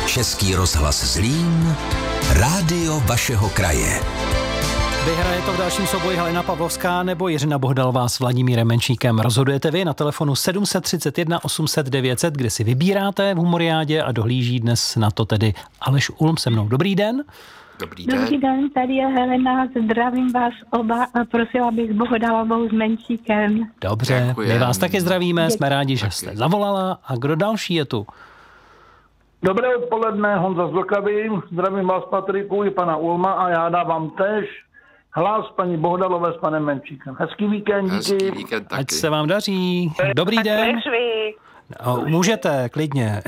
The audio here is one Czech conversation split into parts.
Český rozhlas Zlín, rádio vašeho kraje. Vyhraje to v dalším souboji Halina Pavlovská nebo Jiřina Bohdalová s Vladimírem Menšíkem. Rozhodujete vy na telefonu 731 800 900, kde si vybíráte v Humoriádě a dohlíží dnes na to tedy Aleš Ulm se mnou. Dobrý den. Dobrý den. Dobrý den, tady je Helena, zdravím vás oba a prosila bych Bohdalovou s Menšíkem. Dobře, Děkujem. my vás taky zdravíme, jsme rádi, že jste zavolala. A kdo další je tu? Dobré odpoledne, Honza z Vlkavy, zdravím vás Patriku i pana Ulma a já dávám též hlas paní Bohdalové s panem Menšíkem. Hezký víkend, díky. Hezký víkend taky. Ať se vám daří. Dobrý den. No, můžete, klidně.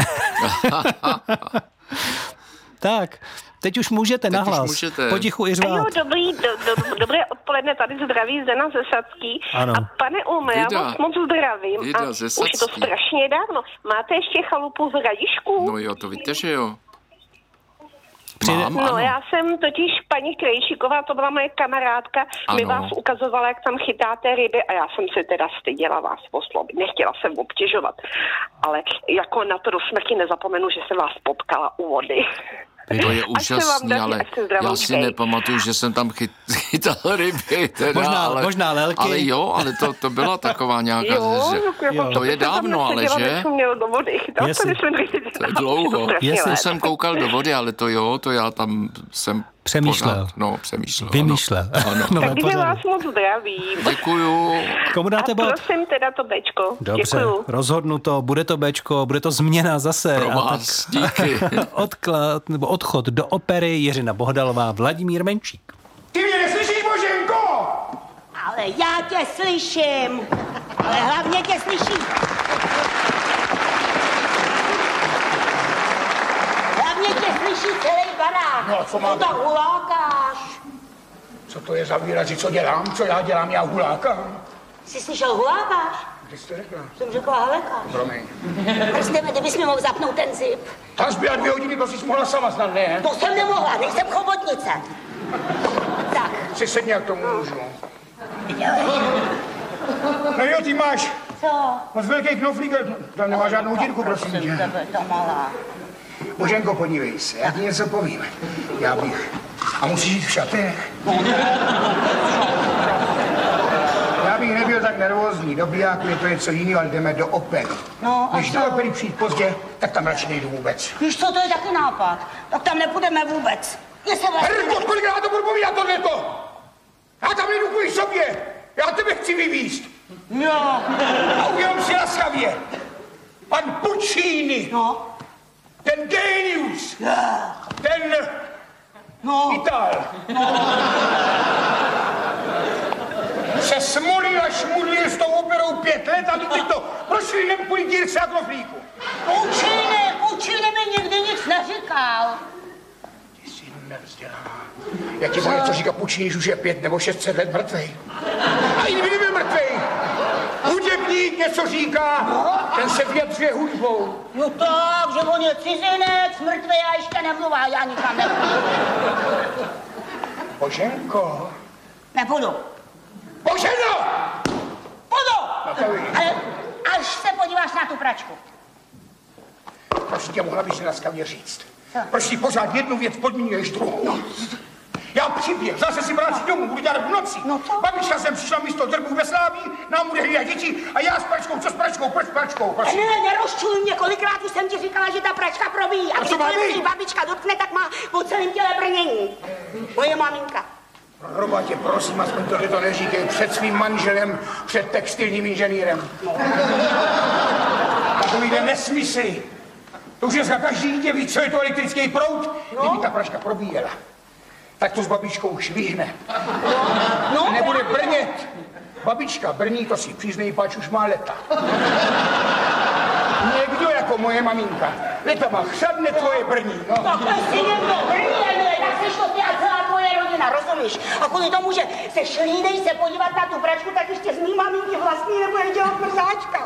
Tak, teď už můžete nahlas. Potichu i řvát. Jo, dobré odpoledne, tady zdraví Zdena ze Sadský. Ano. A pane Ulme, já vás moc zdravím. Vida a ze už je to Sadský. strašně dávno. Máte ještě chalupu v Hradišku? No jo, to víte, že jo. Přijde- No, já jsem totiž paní Krejčíková, to byla moje kamarádka, mi Ano. vás ukazovala, jak tam chytáte ryby a já jsem se teda styděla vás oslovit. Nechtěla jsem obtěžovat, ale jako na to do smrti nezapomenu, že jsem vás potkala u vody. To je Ať se vám úžasný, daří, ale ať se zdravou já si dej. nepamatuju, že jsem tam chytal ryby. Teda, Možná lelky. Ale jo, ale to byla taková nějaká... Jo, to je dávno, ale že? Jsem měl do vody, chytal Jestli- jsem, jsme To je dlouho. Jestli Jsem koukal do vody, ale to já tam jsem... Přemýšlel. Přemýšlel. Vymýšlel. Ano. Nové Takže pořady. vás moc zdravím. Děkuju. Komu dáte A bod? prosím teda to Bčko. Dobře, Děkuju. rozhodnuto, bude to Bčko, bude to změna zase. Pro A vás, díky. odklad nebo odchod do opery Jiřina Bohdalová, Vladimír Menšík. Ty mě neslyšíš, Boženko? Ale já tě slyším. Ale hlavně tě slyším. Hlavně tě slyší celý barák. No, co mám? To hulákáš. Co to je za výrazy, co dělám? Co já dělám, já hulákám? Jsi slyšel hulákáš? Kdy jste řekla? Jsem řekla halekáš. Promiň. Prostě kdybys mi mohl zapnout ten zip. Ta zběla 2 hodiny, to jsi mohla sama snad, ne? To jsem nemohla, nejsem chobotnice. Tak. Si sedni, jak tomu můžu. No jo, ty máš Co? moc velký knoflík, tam nemá žádnou dírku, prosím tě. Tebe to malá. Boženko, podívej se, já ti něco povím. Já bych... A musíš jít v šatech? Já bych nebyl tak nervózní. Do bijáku je to něco jiného, ale jdeme do opery. No, a Když co? do opery přijít pozdě, tak tam radši nejdu vůbec. Víš co, to je taky nápad. Tak tam nepůjdeme vůbec. Mě se vlastně... Herko, kolikrát to budu povídat tohleto? Já tam nejdu kvůli sobě. Já tebe chci vyvízt. Jo. A udělám si laskavě. Pan Puccini, No. ten genius, ten No. Ital. Se smolil a šmudlil s tou operou 5 let a teď to prošli nem kvůli dírce a knoflíku. Učili mi nikdy nic neříkal. Ty jsi nevzdělaná. Já ti budu něco říkat, Puccini už je 5 nebo 600 let mrtvej. A i kdyby nebyl mrtvej, hudebník něco říká, ten se vyjadřuje hudbou. No tak, že on je cizinec, mrtvý a ještě nemluvá, já nikam nepůjdu. Boženko. Nepůjdu. Boženo! Půjdu! No to vidíš. Ale až se podíváš na tu pračku. Prosím tě, mohla bys si laskavě říct. Co? Proč si pořád jednu věc podmínuješ druhou? Já přiběh, zase si vrátím domů, budu dělat v noci. No co? Babička sem přišla místo drbů ve Sláví, nám bude hlídat děti a já s pračkou, co s pračkou, proč s pračkou, prosím. Ne, nerozčuj mě, kolikrát už jsem ti říkala, že ta pračka probíjí. A A co když má se být? jí babička dotkne, tak má po celém těle brnění. Moje maminka. Roba tě, prosím, aspoň tohle to neříkej před svým manželem, před textilním inženýrem. Takovýhle nesmysly. To už dneska každý dítě ví, co je to elektrický proud. Kdyby ta pračka probíjela, tak to s babičkou švihne. No, A nebude brnět. Babička brní, to si přiznej, pač už má leta. Někdo jako moje maminka. Letama chřadne tvoje brní, no. takhle si někdo brně, tak seš to ty a celá tvoje rodina, rozumíš? A kvůli tomu, že se šlídej se podívat na tu pračku, tak ještě z mý maminky vlastní nebude dělat mrzáčka.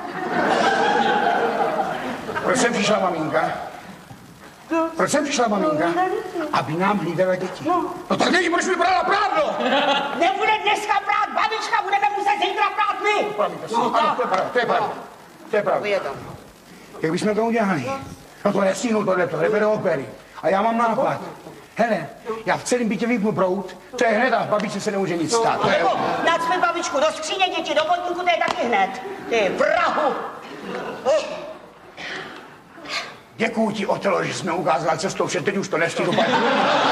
Proč jsem přišla maminka? Proč jsem přišla maminka? Aby nám hlídala děti. No tak není, proč mi brala prádlo? Nebude dneska prát babička, budeme muset zítra prát my. Ano, to je pravda, to je pravda. To je pravda. Je to. Jak bychom to udělali? No to nestínu tohleto, jdeme do opery. A já mám nápad. Hele, já v celém bytě vypnu proud, to je hned a babičce se nemůže nic stát. Nacpi babičku do skříně, děti do potníku, to je taky hned. Ty vrahu. Děkuju ti, Otelo, že jsi mi ukázal cestou, že teď už to nestínu.